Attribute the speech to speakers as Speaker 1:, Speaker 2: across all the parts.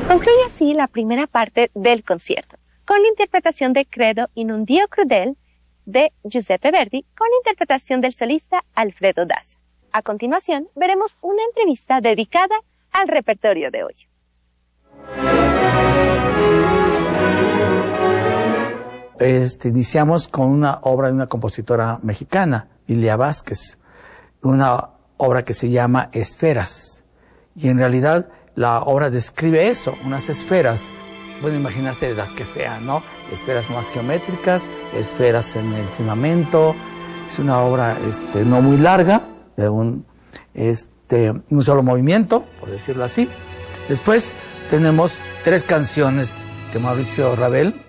Speaker 1: Concluye así la primera parte del concierto, con la interpretación de Credo in un Dio crudel de Giuseppe Verdi, con la interpretación del solista Alfredo Daza. A continuación, veremos una entrevista dedicada al repertorio de hoy.
Speaker 2: Iniciamos con una obra de una compositora mexicana, Ilia Vázquez, una obra que se llama Esferas. Y en realidad la obra describe eso, unas esferas, bueno, imagínense las que sean, ¿no? Esferas más geométricas, esferas en el firmamento. Es una obra no muy larga, de un solo movimiento, por decirlo así. Después tenemos 3 canciones que Maurice Ravel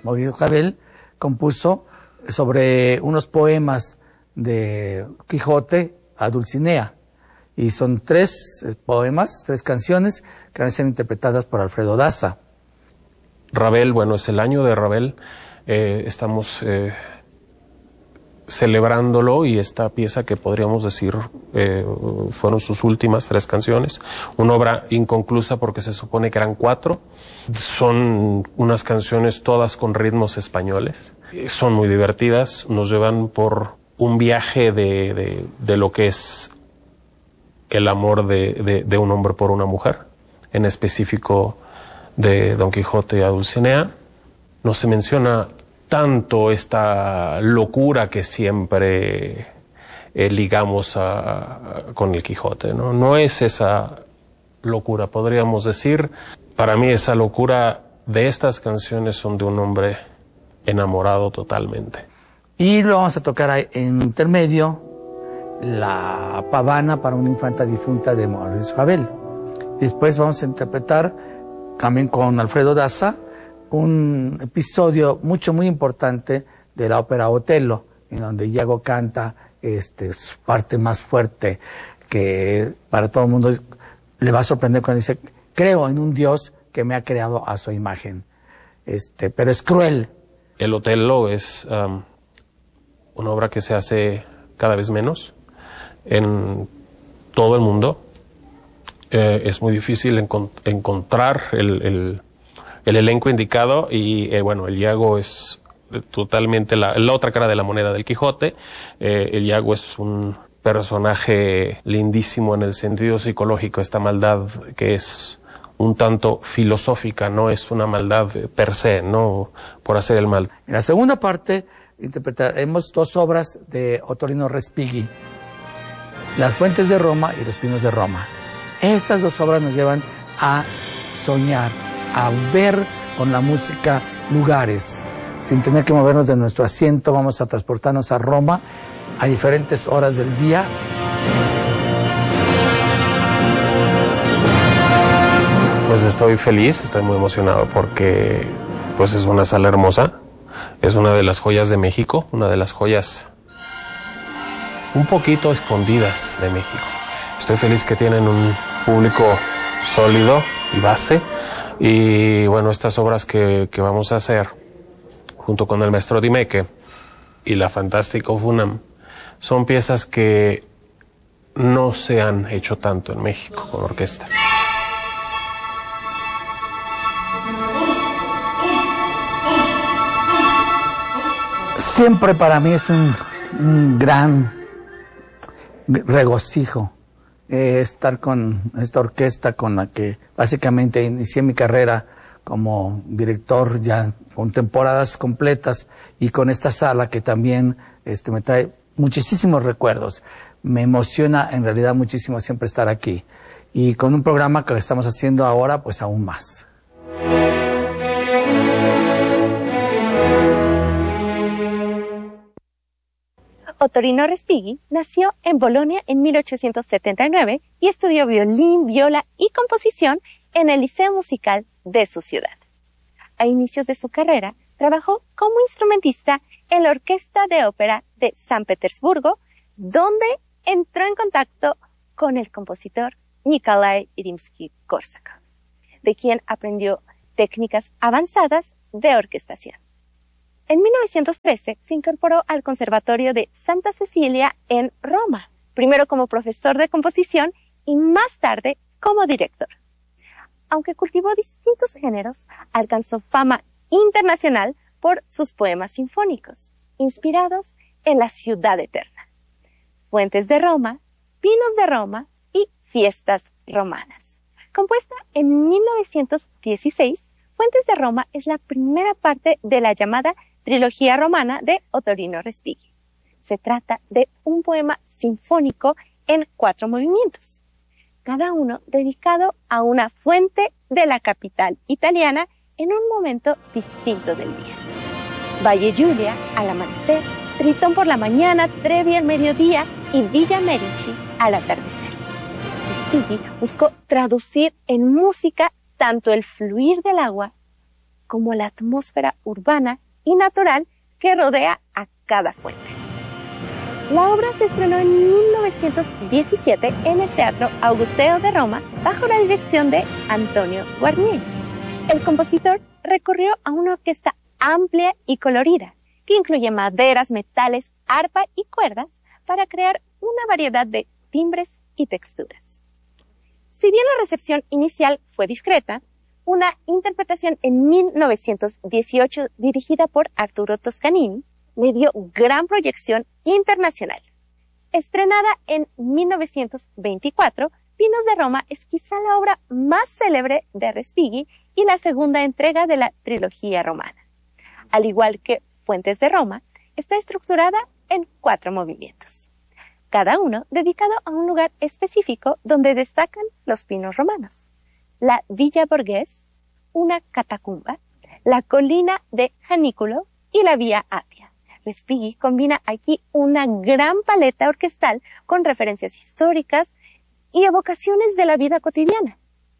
Speaker 2: compuso sobre unos poemas de Quijote a Dulcinea. Y son 3 poemas, 3 canciones que van a ser interpretadas por Alfredo Daza.
Speaker 3: Ravel, bueno, es el año de Ravel. Estamos celebrándolo, y esta pieza que podríamos decir fueron sus últimas 3 canciones. Una obra inconclusa porque se supone que eran 4. Son unas canciones todas con ritmos españoles. Son muy divertidas, nos llevan por un viaje de lo que es el amor de un hombre por una mujer, en específico de Don Quijote a Dulcinea. No se menciona tanto esta locura que siempre ligamos con el Quijote, ¿no? No es esa locura, podríamos decir. Para mí esa locura de estas canciones son de un hombre enamorado totalmente.
Speaker 2: Y lo vamos a tocar en intermedio, la pavana para una infanta difunta de Maurice Ravel. Después vamos a interpretar también con Alfredo Daza un episodio muy importante de la ópera Otello, en donde Iago canta su parte más fuerte, que para todo el mundo le va a sorprender cuando dice: creo en un Dios que me ha creado a su imagen, pero es cruel.
Speaker 3: El Otello es una obra que se hace cada vez menos en todo el mundo. Es muy difícil encontrar el elenco indicado, y bueno, el Iago es totalmente la otra cara de la moneda del Quijote. El Iago es un personaje lindísimo en el sentido psicológico, esta maldad que es un tanto filosófica, no es una maldad per se, no por hacer el mal.
Speaker 2: En la segunda parte interpretaremos 2 obras de Ottorino Respighi, Las fuentes de Roma y Los pinos de Roma. Estas 2 obras nos llevan a soñar, a ver con la música lugares. Sin tener que movernos de nuestro asiento, vamos a transportarnos a Roma a diferentes horas del día.
Speaker 3: Pues estoy feliz, estoy muy emocionado porque pues es una sala hermosa, es una de las joyas de México, una de las joyas un poquito escondidas de México. Estoy feliz que tienen un público sólido y base, y bueno, estas obras que vamos a hacer junto con el maestro Dimeke y la Fantástico Funam son piezas que no se han hecho tanto en México con orquesta.
Speaker 2: Siempre para mí es un gran regocijo estar con esta orquesta con la que básicamente inicié mi carrera como director, ya con temporadas completas, y con esta sala que también me trae muchísimos recuerdos. Me emociona en realidad muchísimo siempre estar aquí, y con un programa que estamos haciendo ahora pues aún más.
Speaker 1: Ottorino Respighi nació en Bolonia en 1879 y estudió violín, viola y composición en el Liceo Musical de su ciudad. A inicios de su carrera, trabajó como instrumentista en la Orquesta de Ópera de San Petersburgo, donde entró en contacto con el compositor Nikolai Rimsky-Korsakov, de quien aprendió técnicas avanzadas de orquestación. En 1913 se incorporó al Conservatorio de Santa Cecilia en Roma, primero como profesor de composición y más tarde como director. aunque cultivó distintos géneros, alcanzó fama internacional por sus poemas sinfónicos, inspirados en la ciudad eterna. Fuentes de Roma, Pinos de Roma y Fiestas Romanas. Compuesta en 1916, Fuentes de Roma es la primera parte de la llamada trilogía romana de Ottorino Respighi. Se trata de un poema sinfónico en 4 movimientos, cada uno dedicado a una fuente de la capital italiana en un momento distinto del día. Valle Giulia al amanecer, Tritón por la mañana, Trevi al mediodía y Villa Medici al atardecer. Respighi buscó traducir en música tanto el fluir del agua como la atmósfera urbana y natural que rodea a cada fuente. La obra se estrenó en 1917 en el Teatro Augusteo de Roma bajo la dirección de Antonio Guarnieri. El compositor recurrió a una orquesta amplia y colorida, que incluye maderas, metales, arpa y cuerdas para crear una variedad de timbres y texturas. Si bien la recepción inicial fue discreta, una interpretación en 1918 dirigida por Arturo Toscanini le dio gran proyección internacional. Estrenada en 1924, Pinos de Roma es quizá la obra más célebre de Respighi y la segunda entrega de la trilogía romana. Al igual que Fuentes de Roma, está estructurada en 4 movimientos, cada uno dedicado a un lugar específico donde destacan los pinos romanos: la Villa Borghese, una catacumba, la colina de Janículo y la Vía Appia. Respighi combina aquí una gran paleta orquestal con referencias históricas y evocaciones de la vida cotidiana.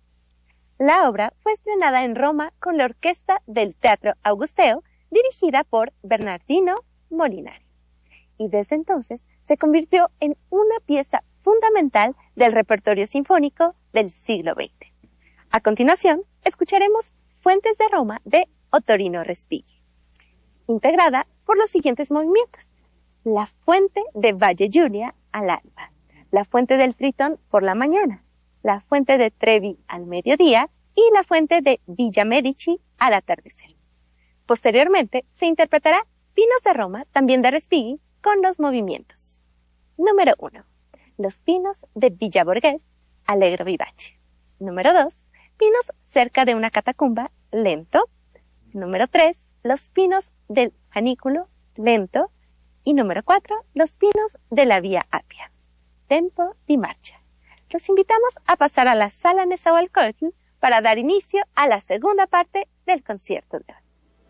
Speaker 1: La obra fue estrenada en Roma con la orquesta del Teatro Augusteo, dirigida por Bernardino Molinari, y desde entonces se convirtió en una pieza fundamental del repertorio sinfónico del siglo XX. A continuación, escucharemos Fuentes de Roma de Ottorino Respighi, integrada por los siguientes movimientos: la fuente de Valle Giulia al alba, la fuente del Tritón por la mañana, la fuente de Trevi al mediodía y la fuente de Villa Medici al atardecer. Posteriormente, se interpretará Pinos de Roma, también de Respighi, con los movimientos. Número 1. Los pinos de Villa Borghese, allegro vivace. Número 2. Pinos cerca de una catacumba, lento. Número 3. Los pinos del Janículo, lento. Y número 4. Los pinos de la Vía Appia, tempo di marcha. Los invitamos a pasar a la Sala Nezahualcóyotl para dar inicio a la segunda parte del concierto de hoy.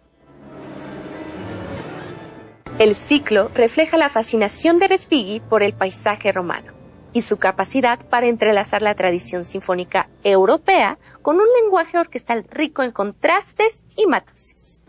Speaker 1: El ciclo refleja la fascinación de Respighi por el paisaje romano y su capacidad para entrelazar la tradición sinfónica europea con un lenguaje orquestal rico en contrastes y matices.